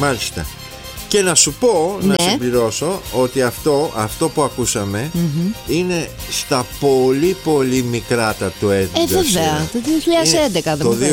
Μάλιστα. Και να σου πω, Ναι. να συμπληρώσω ότι αυτό που ακούσαμε είναι στα πολύ πολύ μικρά τα του Ed Βέβαια, το 2011 δεν το μου